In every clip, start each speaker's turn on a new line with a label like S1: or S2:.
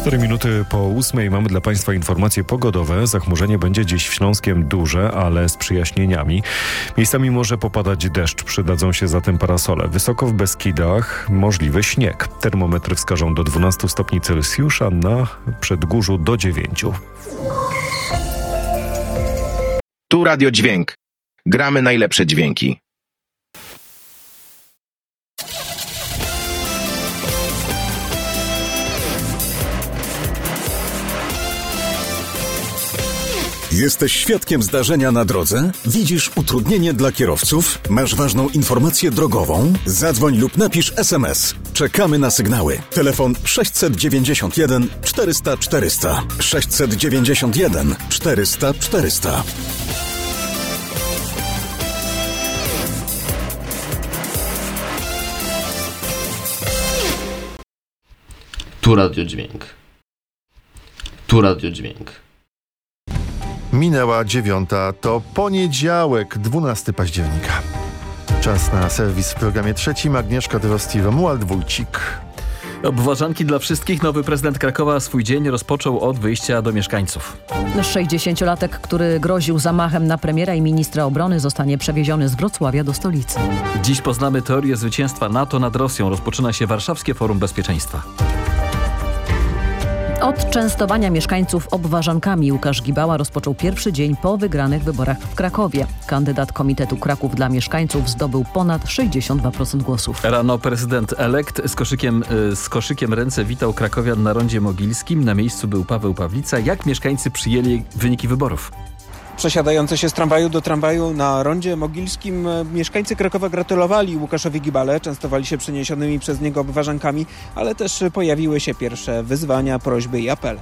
S1: 4 minuty po 8 mamy dla Państwa informacje pogodowe. Zachmurzenie będzie dziś w Śląskiem duże, ale z przyjaśnieniami. Miejscami może popadać deszcz, przydadzą się zatem parasole. Wysoko w Beskidach możliwy śnieg. Termometry wskażą do 12 stopni Celsjusza, na Przedgórzu do 9.
S2: Tu Radio Dźwięk. Gramy najlepsze dźwięki.
S3: Jesteś świadkiem zdarzenia na drodze? Widzisz utrudnienie dla kierowców? Masz ważną informację drogową? Zadzwoń lub napisz SMS. Czekamy na sygnały. Telefon 691 400 400. 691 400 400.
S4: Tu Radio Dźwięk. Tu Radio Dźwięk.
S5: Minęła 9, to poniedziałek, 12 października. Czas na serwis w programie trzecim. Agnieszka Drost i Romuald Wójcik.
S6: Obważanki dla wszystkich. Nowy prezydent Krakowa swój dzień rozpoczął od wyjścia do mieszkańców.
S7: 60-latek, który groził zamachem na premiera i ministra obrony, zostanie przewieziony z Wrocławia do stolicy.
S6: Dziś poznamy teorię zwycięstwa NATO nad Rosją. Rozpoczyna się Warszawskie Forum Bezpieczeństwa.
S7: Od częstowania mieszkańców obważankami Łukasz Gibała rozpoczął pierwszy dzień po wygranych wyborach w Krakowie. Kandydat Komitetu Kraków dla Mieszkańców zdobył ponad 62% głosów.
S6: Rano prezydent elekt z koszykiem ręce witał krakowian na Rondzie Mogilskim. Na miejscu był Paweł Pawlica. Jak mieszkańcy przyjęli wyniki wyborów?
S8: Przesiadający się z tramwaju do tramwaju na Rondzie Mogilskim mieszkańcy Krakowa gratulowali Łukaszowi Gibale, częstowali się przyniesionymi przez niego obważankami, ale też pojawiły się pierwsze wyzwania, prośby i apele.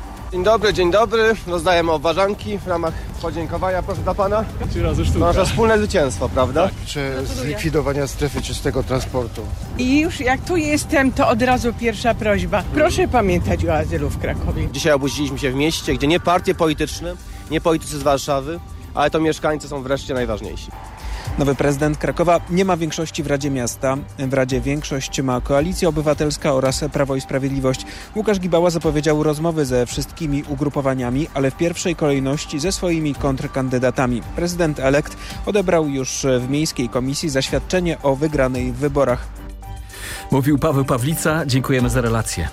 S9: Dzień dobry. Rozdajemy obważanki w ramach podziękowania, proszę dla pana.
S10: 3 razy sztuka.
S9: Nasze wspólne zwycięstwo, prawda?
S10: Tak. Czy zlikwidowania strefy czystego transportu.
S11: I już jak tu jestem, to od razu pierwsza prośba. Proszę pamiętać o azylu w Krakowie.
S9: Dzisiaj obudziliśmy się w mieście, gdzie nie partie polityczne, nie politycy z Warszawy, ale to mieszkańcy są wreszcie najważniejsi.
S8: Nowy prezydent Krakowa nie ma większości w Radzie Miasta. W Radzie większość ma Koalicja Obywatelska oraz Prawo i Sprawiedliwość. Łukasz Gibała zapowiedział rozmowy ze wszystkimi ugrupowaniami, ale w pierwszej kolejności ze swoimi kontrkandydatami. Prezydent elekt odebrał już w Miejskiej Komisji zaświadczenie o wygranej w wyborach.
S6: Mówił Paweł Pawlica. Dziękujemy za relację.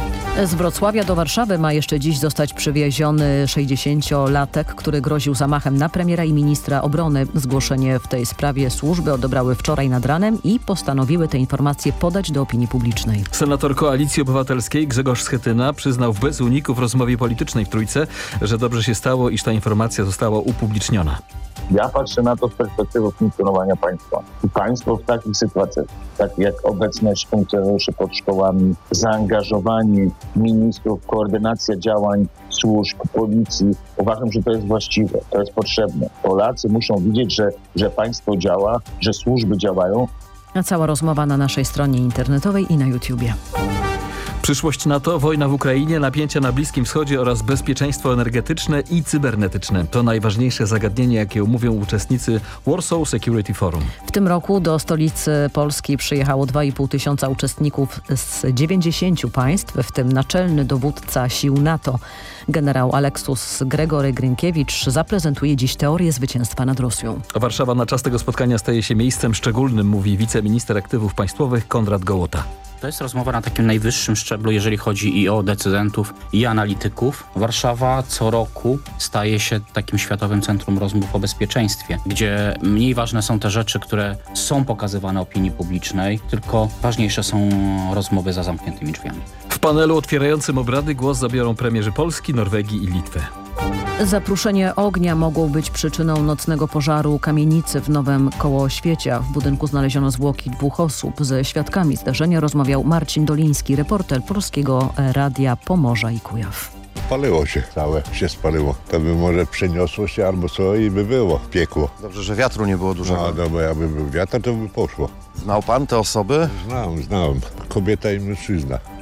S7: Z Wrocławia do Warszawy ma jeszcze dziś zostać przywieziony 60-latek, który groził zamachem na premiera i ministra obrony. Zgłoszenie w tej sprawie służby odebrały wczoraj nad ranem i postanowiły te informacje podać do opinii publicznej.
S6: Senator Koalicji Obywatelskiej Grzegorz Schetyna przyznał bez uniku w rozmowie politycznej w Trójce, że dobrze się stało, iż ta informacja została upubliczniona.
S12: Ja patrzę na to z perspektywy funkcjonowania państwa. I państwo w takich sytuacjach, tak jak obecność funkcjonariuszy pod szkołami, zaangażowanie ministrów, koordynacja działań służb, policji, uważam, że to jest właściwe, to jest potrzebne. Polacy muszą widzieć, że państwo działa, że służby działają.
S7: A cała rozmowa na naszej stronie internetowej i na YouTubie.
S6: Przyszłość NATO, wojna w Ukrainie, napięcia na Bliskim Wschodzie oraz bezpieczeństwo energetyczne i cybernetyczne. To najważniejsze zagadnienie, jakie omówią uczestnicy Warsaw Security Forum.
S7: W tym roku do stolicy Polski przyjechało 2,5 tysiąca uczestników z 90 państw, w tym naczelny dowódca sił NATO. Generał Aleksus Gregory Grynkiewicz zaprezentuje dziś teorię zwycięstwa nad Rosją.
S6: Warszawa na czas tego spotkania staje się miejscem szczególnym, mówi wiceminister aktywów państwowych Konrad Gołota.
S13: To jest rozmowa na takim najwyższym szczeblu, jeżeli chodzi i o decydentów, i analityków. Warszawa co roku staje się takim światowym centrum rozmów o bezpieczeństwie, gdzie mniej ważne są te rzeczy, które są pokazywane opinii publicznej, tylko ważniejsze są rozmowy za zamkniętymi drzwiami.
S6: W panelu otwierającym obrady głos zabiorą premierzy Polski, Norwegii i Litwy.
S7: Zapruszenie ognia mogło być przyczyną nocnego pożaru kamienicy w Nowym Kołoświecie. W budynku znaleziono zwłoki 2 osób. Ze świadkami zdarzenia rozmawiał Marcin Doliński, reporter Polskiego Radia Pomorza i Kujaw.
S14: Paliło się, całe się spaliło. To by może przeniosło się albo co i by było, piekło.
S15: Dobrze, że wiatru nie było dużego.
S14: No bo jakby był wiatr, to by poszło.
S15: Znał pan te osoby?
S14: Znałem. Kobieta i mężczyzna.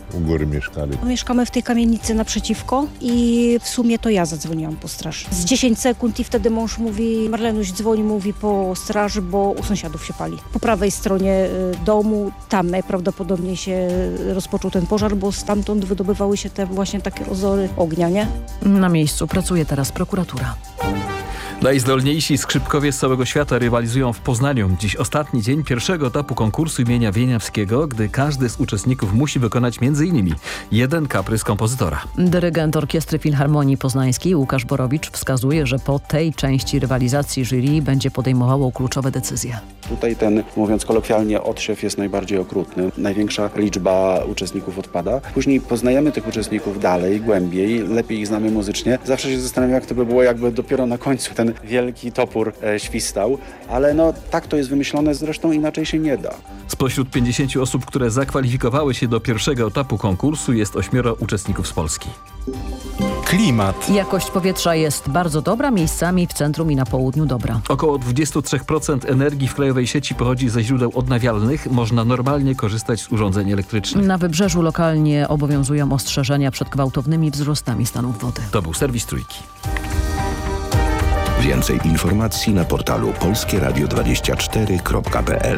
S14: u góry mieszkali.
S16: Mieszkamy w tej kamienicy naprzeciwko i w sumie to ja zadzwoniłam po straż. Z 10 sekund i wtedy mąż mówi, Marlenuś dzwoni, mówi po straży, bo u sąsiadów się pali. Po prawej stronie domu, tam najprawdopodobniej się rozpoczął ten pożar, bo stamtąd wydobywały się te właśnie takie rozory ognia, nie?
S7: Na miejscu pracuje teraz prokuratura.
S6: Najzdolniejsi skrzypkowie z całego świata rywalizują w Poznaniu. Dziś ostatni dzień pierwszego etapu konkursu imienia Wieniawskiego, gdy każdy z uczestników musi wykonać m.in. jeden kaprys kompozytora.
S7: Dyrygent Orkiestry Filharmonii Poznańskiej Łukasz Borowicz wskazuje, że po tej części rywalizacji jury będzie podejmowało kluczowe decyzje.
S17: Tutaj ten, mówiąc kolokwialnie, odsiew jest najbardziej okrutny. Największa liczba uczestników odpada. Później poznajemy tych uczestników dalej, głębiej, lepiej ich znamy muzycznie. Zawsze się zastanawiam, jak to by było, jakby dopiero na końcu ten wielki topór świstał, ale no tak to jest wymyślone, zresztą inaczej się nie da.
S6: Spośród 50 osób, które zakwalifikowały się do pierwszego etapu konkursu, jest 8 uczestników z Polski.
S18: Klimat.
S7: Jakość powietrza jest bardzo dobra, miejscami w centrum i na południu dobra.
S6: Około 23% energii w krajowej sieci pochodzi ze źródeł odnawialnych. Można normalnie korzystać z urządzeń elektrycznych.
S7: Na wybrzeżu lokalnie obowiązują ostrzeżenia przed gwałtownymi wzrostami stanów wody.
S6: To był serwis Trójki.
S19: Więcej informacji na portalu polskieradio24.pl.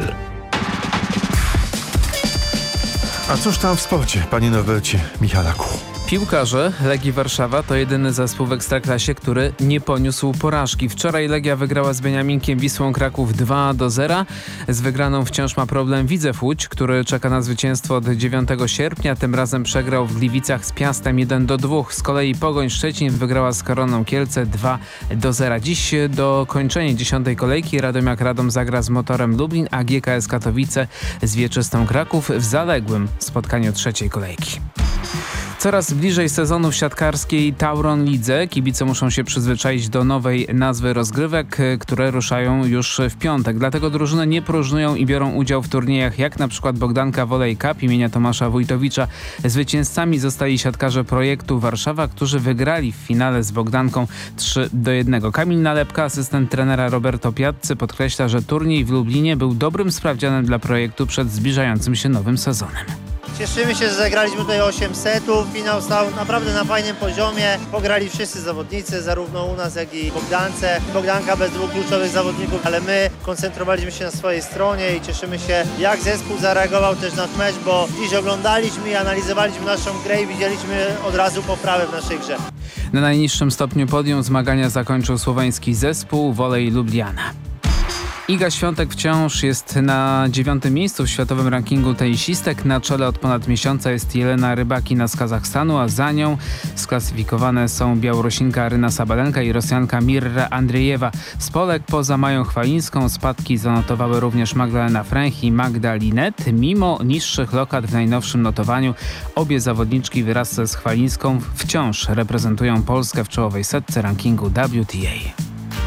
S5: A cóż tam w sporcie, panie Norbercie Michalaku?
S20: Piłkarze Legii Warszawa to jedyny zespół w Ekstraklasie, który nie poniósł porażki. Wczoraj Legia wygrała z Beniaminkiem Wisłą Kraków 2-0. Z wygraną wciąż ma problem Widzew Łódź, który czeka na zwycięstwo od 9 sierpnia. Tym razem przegrał w Gliwicach z Piastem 1-2. Z kolei Pogoń Szczecin wygrała z Koroną Kielce 2-0. Dziś dokończenie 10. kolejki Radomiak Radom zagra z Motorem Lublin, a GKS Katowice z Wieczystą Kraków w zaległym spotkaniu 3. kolejki. Coraz bliżej sezonu w siatkarskiej Tauron Lidze. Kibice muszą się przyzwyczaić do nowej nazwy rozgrywek, które ruszają już w piątek. Dlatego drużyny nie próżnują i biorą udział w turniejach jak na przykład Bogdanka Volley Cup imienia Tomasza Wójtowicza. Zwycięzcami zostali siatkarze projektu Warszawa, którzy wygrali w finale z Bogdanką 3-1. Kamil Nalepka, asystent trenera Roberto Piazzy, podkreśla, że turniej w Lublinie był dobrym sprawdzianem dla projektu przed zbliżającym się nowym sezonem.
S21: Cieszymy się, że zagraliśmy tutaj 8 setów. Finał stał naprawdę na fajnym poziomie. Pograli wszyscy zawodnicy, zarówno u nas, jak i w Bogdance. Bogdanka bez dwóch kluczowych zawodników, ale my koncentrowaliśmy się na swojej stronie i cieszymy się, jak zespół zareagował też na mecz, bo dziś oglądaliśmy i analizowaliśmy naszą grę i widzieliśmy od razu poprawę w naszej grze.
S20: Na najniższym stopniu podium zmagania zakończył słoweński zespół Volley Ljubljana. Iga Świątek wciąż jest na 9. miejscu w światowym rankingu tenisistek. Na czele od ponad miesiąca jest Jelena Rybakina z Kazachstanu, a za nią sklasyfikowane są Białorusinka Aryna Sabalenka i Rosjanka Mirra Andrzejewa. Z Polek poza Mają Chwalińską spadki zanotowały również Magdalena Fręch i Magda Linet. Mimo niższych lokat w najnowszym notowaniu obie zawodniczki wraz z Chwalińską wciąż reprezentują Polskę w czołowej setce rankingu WTA.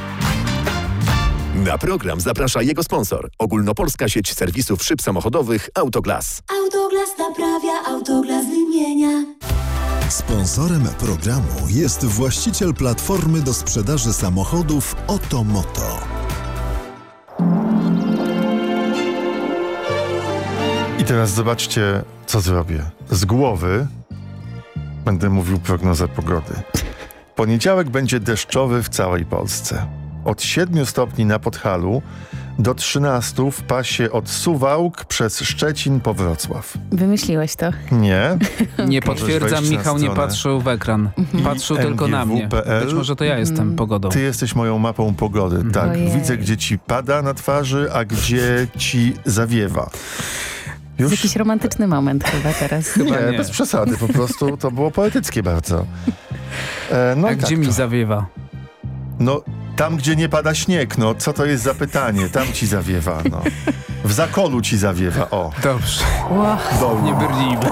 S22: Na program zaprasza jego sponsor. Ogólnopolska sieć serwisów szyb samochodowych Autoglas.
S23: Autoglas naprawia, Autoglas wymienia.
S24: Sponsorem programu jest właściciel platformy do sprzedaży samochodów Otomoto.
S5: I teraz zobaczcie, co zrobię. Z głowy będę mówił prognozę pogody. Poniedziałek będzie deszczowy w całej Polsce. Od 7 stopni na Podhalu do 13 w pasie od Suwałk przez Szczecin po Wrocław.
S25: Wymyśliłeś to?
S5: Nie.
S20: Nie potwierdzam, Michał nie patrzył w ekran. Patrzył tylko na mnie. Być może to ja jestem pogodą.
S5: Ty jesteś moją mapą pogody. Tak,
S25: Ojej.
S5: widzę, gdzie ci pada na twarzy, a gdzie ci zawiewa.
S25: Już? Jest jakiś romantyczny moment chyba teraz.
S5: Chyba nie, bez przesady. Po prostu to było poetyckie bardzo.
S20: A gdzie mi zawiewa?
S5: No, tam, gdzie nie pada śnieg, no co to jest za pytanie? Tam ci zawiewa, no. W Zakolu ci zawiewa, o.
S20: Dobrze.
S5: Wow.
S20: Nie brnijmy.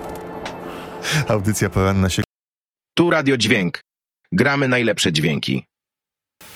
S5: Audycja poranna się...
S2: Tu Radio Dźwięk. Gramy najlepsze dźwięki.